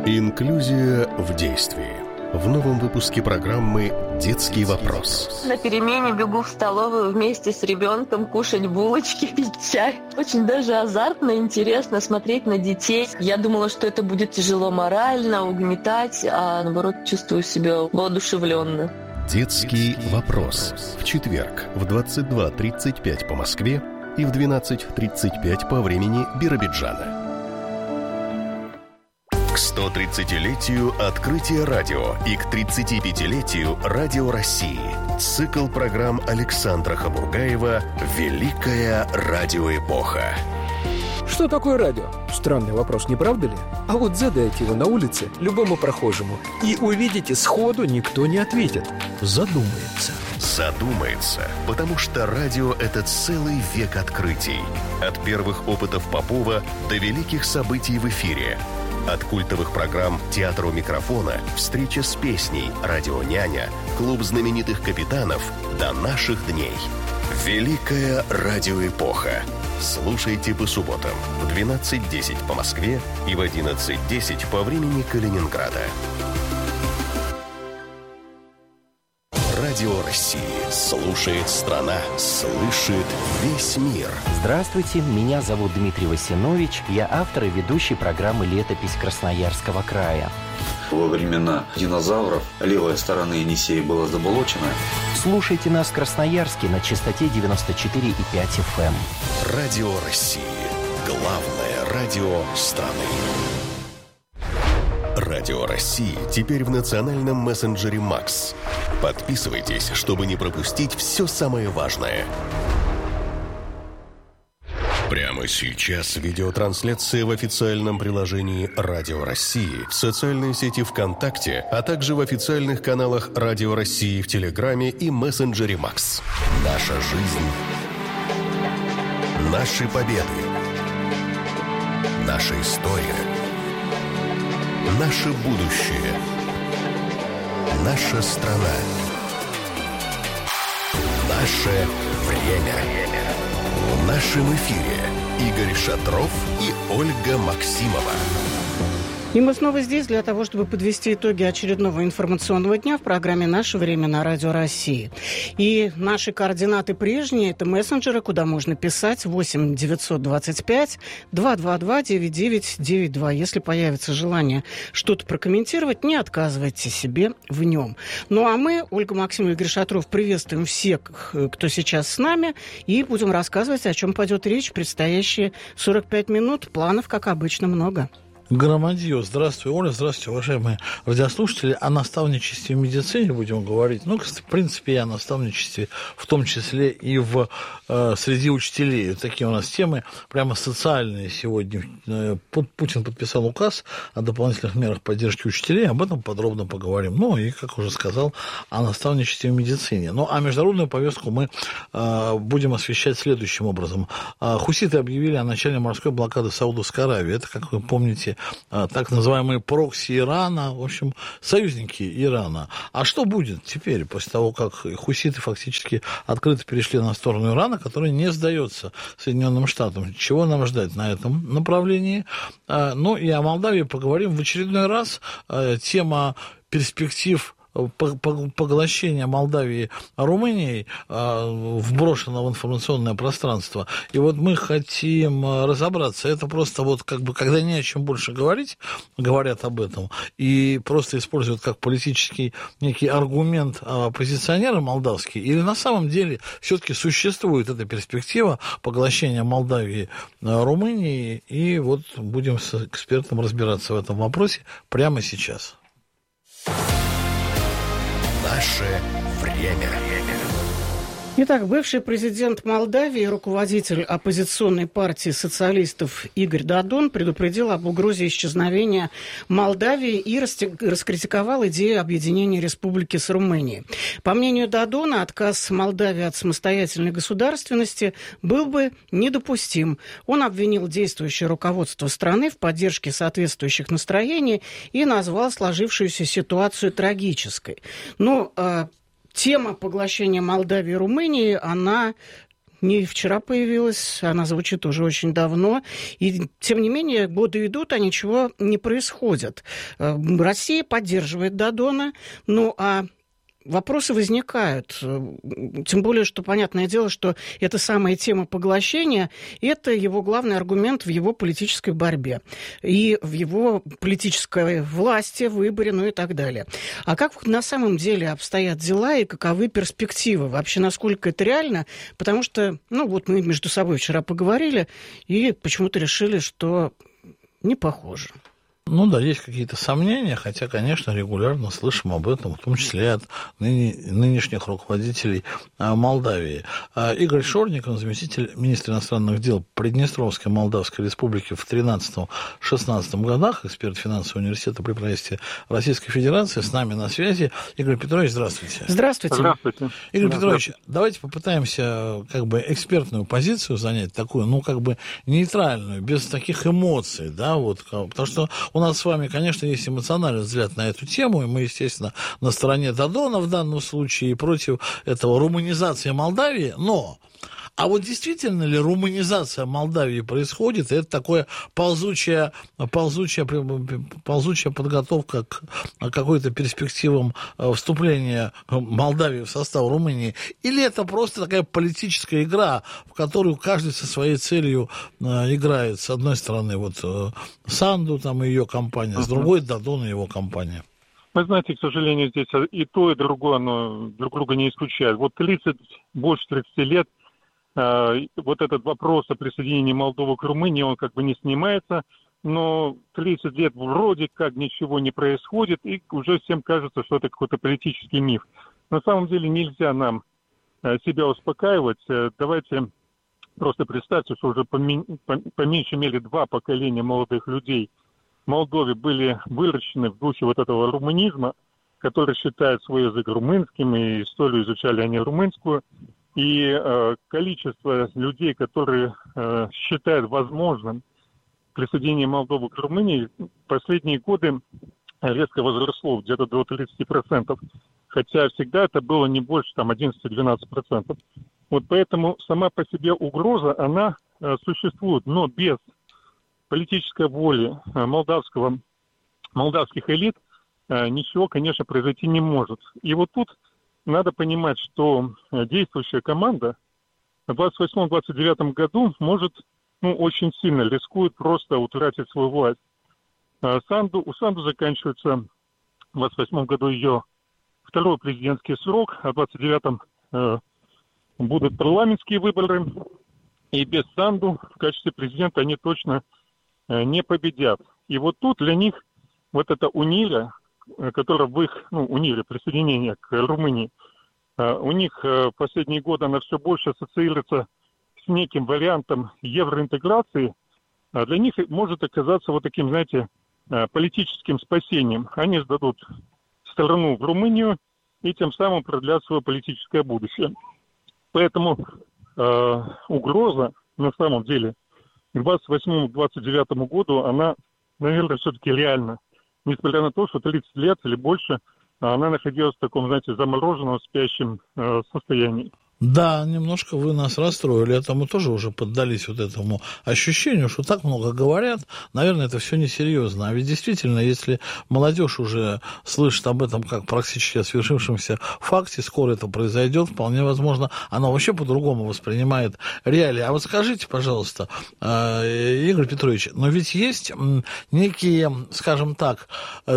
Инклюзия в действии. В новом выпуске программы «Детский вопрос». На перемене бегу в столовую вместе с ребенком кушать булочки, пить чай. Очень даже азартно, интересно смотреть на детей. Я думала, что это будет тяжело морально, угнетать, а наоборот чувствую себя воодушевленно. «Детский вопрос». В четверг в 22:35 по Москве и в 12:35 по времени Биробиджана. К 130-летию открытия радио и к 35-летию Радио России. Цикл программ Александра Хабургаева «Великая радиоэпоха». Что такое радио? Странный вопрос, не правда ли? А вот задайте его на улице любому прохожему, и увидите, сходу никто не ответит. Задумается. Задумается, потому что радио – это целый век открытий. От первых опытов Попова до великих событий в эфире. От культовых программ «Театр у микрофона», «Встреча с песней», «Радионяня», «Клуб знаменитых капитанов» до наших дней. Великая радиоэпоха. Слушайте по субботам в 12:10 по Москве и в 11:10 по времени Калининграда. Радио России. Слушает страна, слышит весь мир. Здравствуйте, меня зовут Дмитрий Васинович. Я автор и ведущий программы «Летопись Красноярского края». Во времена динозавров левая сторона Енисея была заболочена. Слушайте нас в Красноярске на частоте 94,5 FM. Радио России. Главное радио страны. Радио России теперь в национальном мессенджере Макс. Подписывайтесь, чтобы не пропустить все самое важное. Прямо сейчас видеотрансляция в официальном приложении Радио России, в социальной сети ВКонтакте, а также в официальных каналах Радио России в Телеграме и мессенджере Макс. Наша жизнь. Наши победы. Наша история. Наше будущее. Наша страна. Наше время. В нашем эфире Игорь Шатров и Ольга Максимова. И мы снова здесь для того, чтобы подвести итоги очередного информационного дня в программе «Наше время» на Радио России. И наши координаты прежние – это мессенджеры, куда можно писать 8 925 222 9992. Если появится желание что-то прокомментировать, не отказывайте себе в нем. Ну а мы, Ольга Максимова и Игорь Шатров, приветствуем всех, кто сейчас с нами, и будем рассказывать, о чем пойдет речь в предстоящие 45 минут. Планов, как обычно, много. Громадье. Здравствуй, Оля. Здравствуйте, уважаемые радиослушатели. О наставничестве в медицине будем говорить. Ну, в принципе, и о наставничестве, в том числе и среди учителей. Вот такие у нас темы прямо социальные сегодня. Путин подписал указ о дополнительных мерах поддержки учителей. Об этом подробно поговорим. Ну, и, как уже сказал, о наставничестве в медицине. Ну, а международную повестку мы будем освещать следующим образом. Хуситы объявили о начале морской блокады Саудовской Аравии. Это, как вы помните, так называемые прокси Ирана, в общем, союзники Ирана. А что будет теперь, после того, как хуситы фактически открыто перешли на сторону Ирана, который не сдается Соединенным Штатам? Чего нам ждать на этом направлении? Ну и о Молдавии поговорим в очередной раз. Тема перспектив поглощения Молдавии Румынией вброшено в информационное пространство. И вот мы хотим разобраться. Это просто вот как бы, когда не о чем больше говорить, говорят об этом, и просто используют как политический некий аргумент оппозиционеры молдавские, или на самом деле все-таки существует эта перспектива поглощения Молдавии Румынией, и вот будем с экспертом разбираться в этом вопросе прямо сейчас. Наше время. Итак, бывший президент Молдавии и руководитель оппозиционной партии социалистов Игорь Додон предупредил об угрозе исчезновения Молдавии и раскритиковал идею объединения республики с Румынией. По мнению Додона, отказ Молдавии от самостоятельной государственности был бы недопустим. Он обвинил действующее руководство страны в поддержке соответствующих настроений и назвал сложившуюся ситуацию трагической. Но тема поглощения Молдавии и Румынии, она не вчера появилась, она звучит уже очень давно. И, тем не менее, годы идут, а ничего не происходит. Россия поддерживает Додона, ну а вопросы возникают, тем более, что понятное дело, что эта самая тема поглощения – это его главный аргумент в его политической борьбе и в его политической власти, выборе, ну и так далее. А как на самом деле обстоят дела и каковы перспективы? Вообще, насколько это реально? Потому что, ну вот мы между собой вчера поговорили и почему-то решили, что не похоже. Ну да, есть какие-то сомнения, хотя, конечно, регулярно слышим об этом, в том числе от нынешних руководителей Молдавии. Игорь Шорник, он заместитель министра иностранных дел Приднестровской Молдавской Республики в 2013-2016 годах, эксперт финансового университета при правительстве Российской Федерации, с нами на связи. Игорь Петрович, здравствуйте. Здравствуйте. Здравствуйте. Игорь Петрович, давайте попытаемся как бы экспертную позицию занять, такую, ну, как бы нейтральную, без таких эмоций, да, вот, потому что у нас с вами, конечно, есть эмоциональный взгляд на эту тему, и мы, естественно, на стороне Додона в данном случае и против этого руманизации Молдавии, но... А вот действительно ли руманизация Молдавии происходит? Это такое ползучая подготовка к какой-то перспективам вступления Молдавии в состав Румынии? Или это просто такая политическая игра, в которую каждый со своей целью играет? С одной стороны, вот Санду там и ее компания, с другой Додон и его компания. Вы знаете, к сожалению, здесь и то, и другое, оно друг друга не исключает. Вот больше 30 лет вот этот вопрос о присоединении Молдовы к Румынии, он как бы не снимается, но 30 лет вроде как ничего не происходит, и уже всем кажется, что это какой-то политический миф. На самом деле нельзя нам себя успокаивать. Давайте просто представьте, что уже по меньшей мере 2 поколения молодых людей в Молдове были выращены в духе вот этого румынизма, который считает свой язык румынским, и историю изучали они румынскую. И количество людей, которые считают возможным присоединение Молдовы к Румынии, в последние годы резко возросло, где-то до 30%. Хотя всегда это было не больше, там, 11-12%. Вот поэтому сама по себе угроза, она существует, но без политической воли молдавских элит ничего, конечно, произойти не может. И вот тут надо понимать, что действующая команда в 28-29 году может, очень сильно рискует просто утратить свою власть. У Санду заканчивается в 28 году ее второй президентский срок, а в 29-м будут парламентские выборы, и без Санду в качестве президента они точно не победят. И вот тут для них вот эта униля, которая в их, униля, присоединение к Румынии, у них в последние годы она все больше ассоциируется с неким вариантом евроинтеграции, для них может оказаться вот таким, знаете, политическим спасением. Они сдадут страну в Румынию и тем самым продлят свое политическое будущее. Поэтому угроза, на самом деле, к 28-29 году, она, наверное, все-таки реальна. Несмотря на то, что 30 лет или больше она находилась в таком, знаете, замороженном, спящем состоянии. Да, немножко вы нас расстроили, это мы тоже уже поддались вот этому ощущению, что так много говорят, наверное, это все несерьезно. А ведь действительно, если молодежь уже слышит об этом как практически о свершившемся факте, скоро это произойдет, вполне возможно, она вообще по-другому воспринимает реалии. А вот скажите, пожалуйста, Игорь Петрович, но ведь есть некие, скажем так,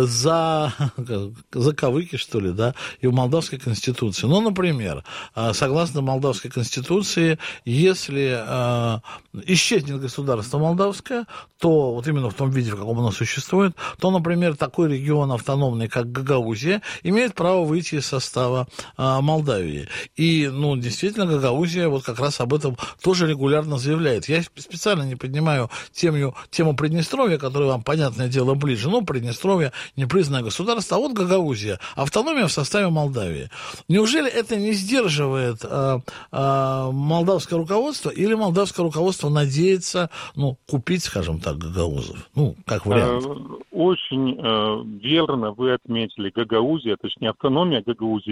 заковыки, что ли, да, и в Молдавской Конституции. Ну, например, согласно Молдавской Конституции, если исчезнет государство молдавское, то вот именно в том виде, в каком оно существует, то, например, такой регион автономный, как Гагаузия, имеет право выйти из состава Молдавии. И, действительно, Гагаузия вот как раз об этом тоже регулярно заявляет. Я специально не поднимаю тему Приднестровья, которая вам, понятное дело, ближе. Приднестровье непризнанное государство, а вот Гагаузия, автономия в составе Молдавии. Неужели это не сдерживает молдавское руководство, или молдавское руководство надеется, купить, скажем так, гагаузов? Как вариант. Очень верно вы отметили. Гагаузия, точнее автономия Гагаузии,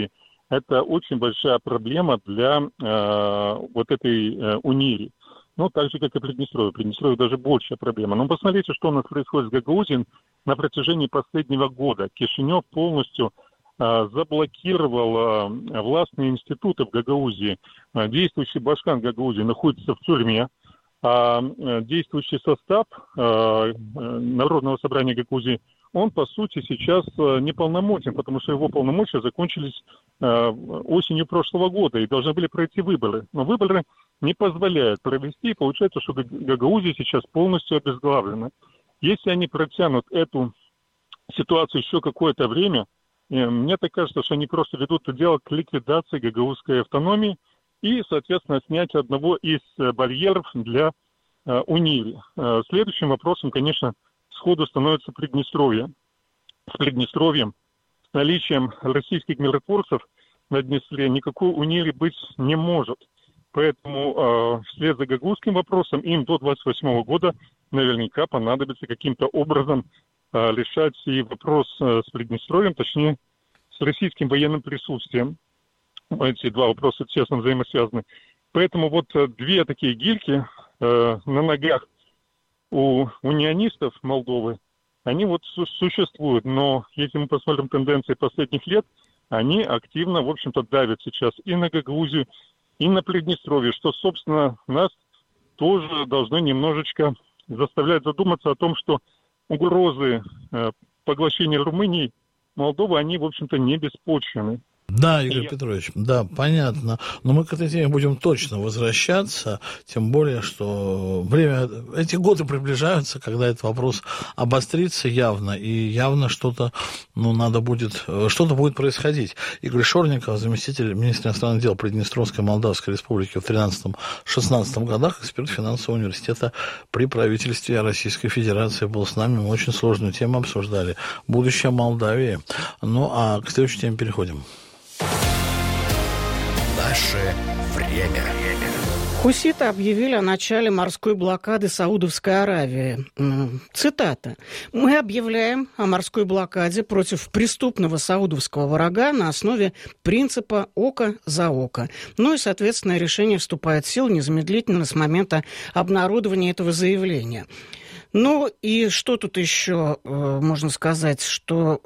это очень большая проблема для вот этой Унири. Ну, так же, как и Приднестровье. Приднестровье даже большая проблема. Но посмотрите, что у нас происходит с Гагаузией на протяжении последнего года. Кишинев полностью заблокировал властные институты в Гагаузии. Действующий башкан Гагаузии находится в тюрьме. А действующий состав Народного собрания Гагаузии, он, по сути, сейчас неполномотен, потому что его полномочия закончились осенью прошлого года, и должны были пройти выборы. Но выборы не позволяют провести, и получается, что Гагаузия сейчас полностью обезглавлена. Если они протянут эту ситуацию еще какое-то время, мне так кажется, что они просто ведут это дело к ликвидации гагаузской автономии и, соответственно, снятию одного из барьеров для Унири. Следующим вопросом, конечно, сходу становится Приднестровье. С Приднестровьем, с наличием российских миротворцев на Днестре никакой Унири быть не может. Поэтому вслед за гагаузским вопросом им до 28 года наверняка понадобится каким-то образом решать и вопрос с Приднестровьем, точнее, с российским военным присутствием. Эти два вопроса тесно взаимосвязаны. Поэтому вот две такие гильки на ногах у унионистов Молдовы, они вот существуют. Но если мы посмотрим тенденции последних лет, они активно, в общем-то, давят сейчас и на Гагаузию, и на Приднестровье, что, собственно, нас тоже должно немножечко заставлять задуматься о том, что угрозы поглощения Румынии, Молдовы, они, в общем-то, не беспочвены. Да, Игорь Петрович, да, понятно. Но мы к этой теме будем точно возвращаться, тем более, что эти годы приближаются, когда этот вопрос обострится явно, и явно что-то будет происходить. Игорь Шорников, заместитель министра иностранных дел Приднестровской Молдавской Республики в 13-16 годах, эксперт финансового университета при правительстве Российской Федерации, был с нами. Мы очень сложную тему обсуждали. Будущее Молдавии. Ну, а к следующей теме переходим. Наше время. Хуситы объявили о начале морской блокады Саудовской Аравии. Цитата. «Мы объявляем о морской блокаде против преступного саудовского врага на основе принципа око за око». Ну и, соответственно, решение вступает в силу незамедлительно с момента обнародования этого заявления. Ну и что тут еще можно сказать, что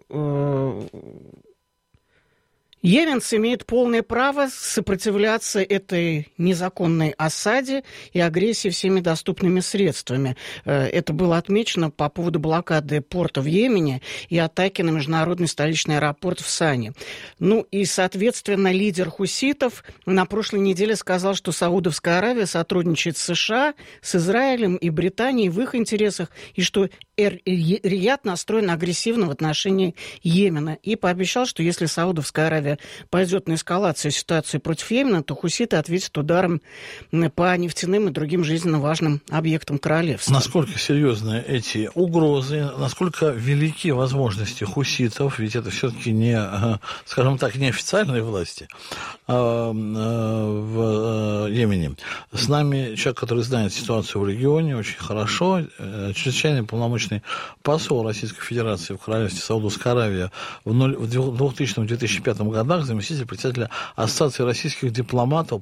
йеменцы имеют полное право сопротивляться этой незаконной осаде и агрессии всеми доступными средствами. Это было отмечено по поводу блокады порта в Йемене и атаки на международный столичный аэропорт в Сане. Ну и, соответственно, лидер хуситов на прошлой неделе сказал, что Саудовская Аравия сотрудничает с США, с Израилем и Британией в их интересах, и что Рияд настроен агрессивно в отношении Йемена. И пообещал, что если Саудовская Аравия пойдет на эскалацию ситуации против Йемена, то хуситы ответят ударом по нефтяным и другим жизненно важным объектам королевства. Насколько серьезны эти угрозы, насколько велики возможности хуситов, ведь это все-таки не, скажем так, не официальные власти в Йемене. С нами человек, который знает ситуацию в регионе очень хорошо, чрезвычайный полномочный посол Российской Федерации в Королевстве Саудовская Аравия в 2000-2005 годах, заместитель председателя Ассоциации российских дипломатов